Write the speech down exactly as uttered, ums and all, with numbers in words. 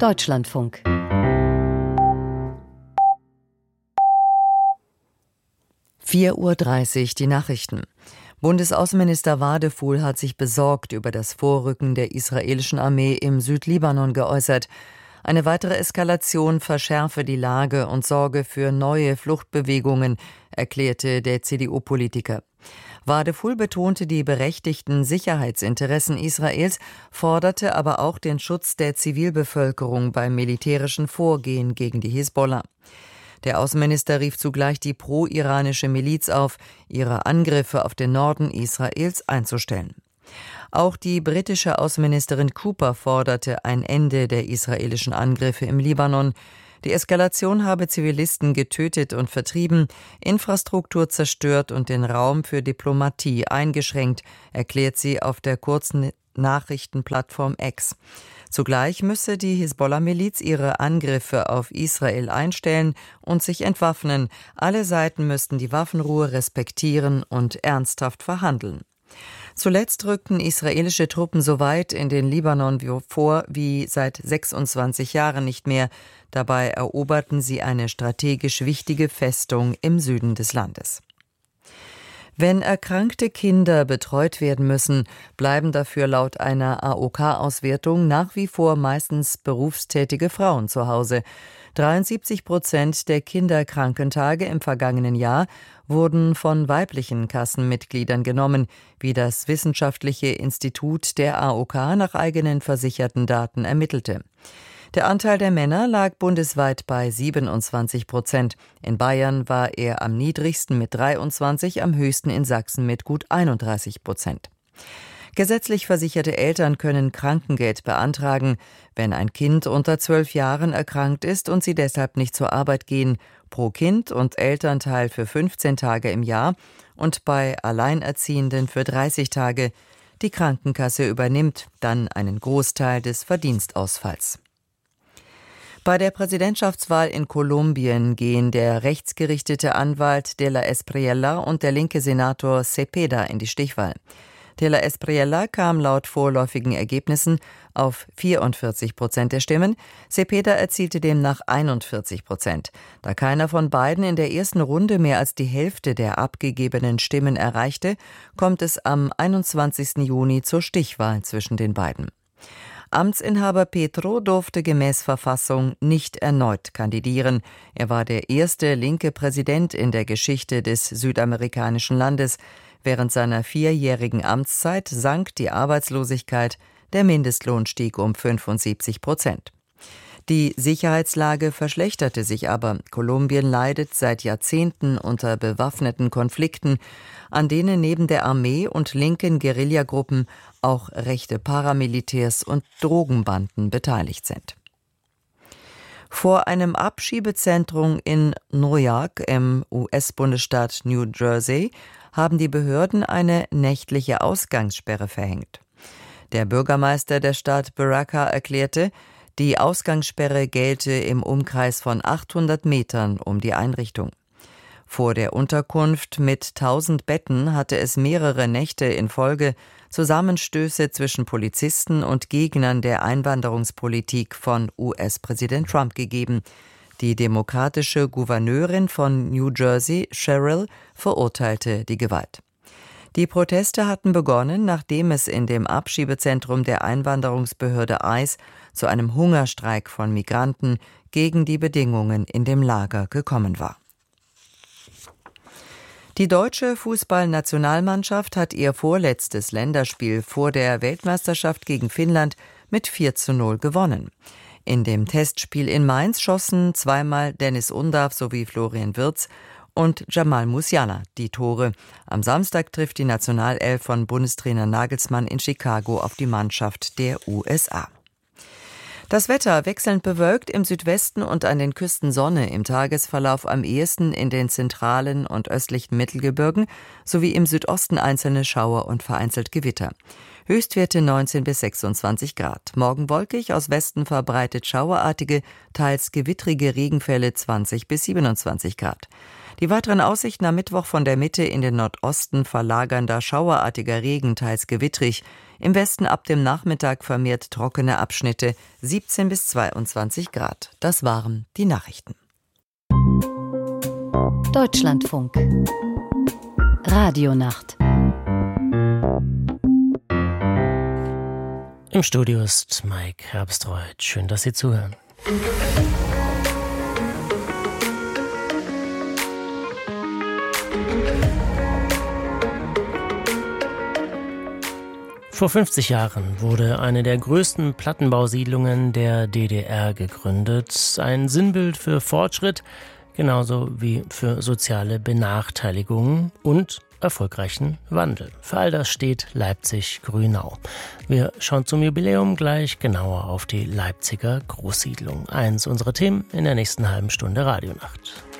Deutschlandfunk. vier Uhr dreißig, die Nachrichten. Bundesaußenminister Wadefuhl hat sich besorgt über das Vorrücken der israelischen Armee im Südlibanon geäußert. Eine weitere Eskalation verschärfe die Lage und sorge für neue Fluchtbewegungen, erklärte der C D U-Politiker. Wadefuhl betonte die berechtigten Sicherheitsinteressen Israels, forderte aber auch den Schutz der Zivilbevölkerung beim militärischen Vorgehen gegen die Hisbollah. Der Außenminister rief zugleich die pro-iranische Miliz auf, ihre Angriffe auf den Norden Israels einzustellen. Auch die britische Außenministerin Cooper forderte ein Ende der israelischen Angriffe im Libanon. Die Eskalation habe Zivilisten getötet und vertrieben, Infrastruktur zerstört und den Raum für Diplomatie eingeschränkt, erklärt sie auf der kurzen Nachrichtenplattform X. Zugleich müsse die Hisbollah-Miliz ihre Angriffe auf Israel einstellen und sich entwaffnen. Alle Seiten müssten die Waffenruhe respektieren und ernsthaft verhandeln. Zuletzt rückten israelische Truppen so weit in den Libanon vor wie seit sechsundzwanzig Jahren nicht mehr. Dabei eroberten sie eine strategisch wichtige Festung im Süden des Landes. Wenn erkrankte Kinder betreut werden müssen, bleiben dafür laut einer A O K-Auswertung nach wie vor meistens berufstätige Frauen zu Hause. dreiundsiebzig Prozent der Kinderkrankentage im vergangenen Jahr wurden von weiblichen Kassenmitgliedern genommen, wie das Wissenschaftliche Institut der A O K nach eigenen versicherten Daten ermittelte. Der Anteil der Männer lag bundesweit bei siebenundzwanzig Prozent. In Bayern war er am niedrigsten mit dreiundzwanzig, am höchsten in Sachsen mit gut einunddreißig Prozent. Gesetzlich versicherte Eltern können Krankengeld beantragen, wenn ein Kind unter zwölf Jahren erkrankt ist und sie deshalb nicht zur Arbeit gehen, pro Kind und Elternteil für fünfzehn Tage im Jahr und bei Alleinerziehenden für dreißig Tage. Die Krankenkasse übernimmt dann einen Großteil des Verdienstausfalls. Bei der Präsidentschaftswahl in Kolumbien gehen der rechtsgerichtete Anwalt de la Espriella und der linke Senator Cepeda in die Stichwahl. De la Espriella kam laut vorläufigen Ergebnissen auf vierundvierzig Prozent der Stimmen, Cepeda erzielte demnach einundvierzig Prozent. Da keiner von beiden in der ersten Runde mehr als die Hälfte der abgegebenen Stimmen erreichte, kommt es am einundzwanzigsten Juni zur Stichwahl zwischen den beiden. Amtsinhaber Petro durfte gemäß Verfassung nicht erneut kandidieren. Er war der erste linke Präsident in der Geschichte des südamerikanischen Landes. Während seiner vierjährigen Amtszeit sank die Arbeitslosigkeit, der Mindestlohn stieg um fünfundsiebzig Prozent. Die Sicherheitslage verschlechterte sich aber. Kolumbien leidet seit Jahrzehnten unter bewaffneten Konflikten, an denen neben der Armee und linken Guerillagruppen auch rechte Paramilitärs und Drogenbanden beteiligt sind. Vor einem Abschiebezentrum in Newark im U S-Bundesstaat New Jersey haben die Behörden eine nächtliche Ausgangssperre verhängt. Der Bürgermeister der Stadt Baraka erklärte, die Ausgangssperre gelte im Umkreis von achthundert Metern um die Einrichtung. Vor der Unterkunft mit tausend Betten hatte es mehrere Nächte in Folge Zusammenstöße zwischen Polizisten und Gegnern der Einwanderungspolitik von U S-Präsident Trump gegeben. Die demokratische Gouverneurin von New Jersey, Sherrill, verurteilte die Gewalt. Die Proteste hatten begonnen, nachdem es in dem Abschiebezentrum der Einwanderungsbehörde ICE zu einem Hungerstreik von Migranten gegen die Bedingungen in dem Lager gekommen war. Die deutsche Fußballnationalmannschaft hat ihr vorletztes Länderspiel vor der Weltmeisterschaft gegen Finnland mit vier zu null gewonnen. In dem Testspiel in Mainz schossen zweimal Dennis Undav sowie Florian Wirtz und Jamal Musiala die Tore. Am Samstag trifft die Nationalelf von Bundestrainer Nagelsmann in Chicago auf die Mannschaft der U S A. Das Wetter wechselnd bewölkt, im Südwesten und an den Küsten Sonne, im Tagesverlauf am ehesten in den zentralen und östlichen Mittelgebirgen sowie im Südosten einzelne Schauer und vereinzelt Gewitter. Höchstwerte neunzehn bis sechsundzwanzig Grad. Morgen wolkig, aus Westen verbreitet schauerartige, teils gewittrige Regenfälle zwanzig bis siebenundzwanzig Grad. Die weiteren Aussichten am Mittwoch: von der Mitte in den Nordosten verlagernder, schauerartiger Regen, teils gewittrig. Im Westen ab dem Nachmittag vermehrt trockene Abschnitte, siebzehn bis zweiundzwanzig Grad. Das waren die Nachrichten. Deutschlandfunk Radionacht. Im Studio ist Mike Herbstreuth. Schön, dass Sie zuhören. Vor fünfzig Jahren wurde eine der größten Plattenbausiedlungen der D D R gegründet. Ein Sinnbild für Fortschritt, genauso wie für soziale Benachteiligung und erfolgreichen Wandel. Für all das steht Leipzig-Grünau. Wir schauen zum Jubiläum gleich genauer auf die Leipziger Großsiedlung. Eins unserer Themen in der nächsten halben Stunde Radionacht.